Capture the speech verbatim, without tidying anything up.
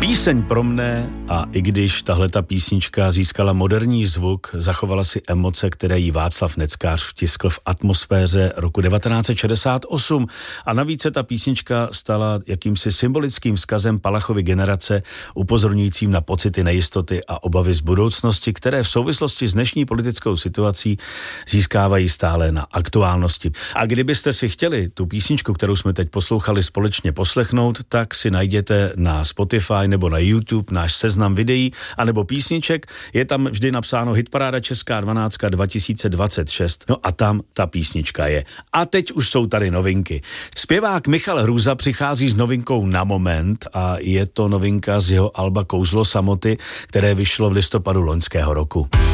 Píseň pro mne, a i když tahleta písnička získala moderní zvuk, zachovala si emoce, které jí Václav Neckář vtiskl v atmosféře roku devatenáct set šedesát osm, a navíc se ta písnička stala jakýmsi symbolickým vzkazem Palachovy generace, upozorňujícím na pocity nejistoty a obavy z budoucnosti, které v souvislosti s dnešní politickou situací získávají stále na aktuálnosti. A kdybyste si chtěli tu písničku, kterou jsme teď poslouchali, společně poslechnout, tak si najděte na Spotify nebo na YouTube náš seznam videí anebo písniček. Je tam vždy napsáno Hitparáda Česká dvanáct dva tisíce dvacet šest. No a tam ta písnička je. A teď už jsou tady novinky. Zpěvák Michal Hrůza přichází s novinkou Na moment a je to novinka z jeho alba Kouzlo samoty, které vyšlo v listopadu loňského roku.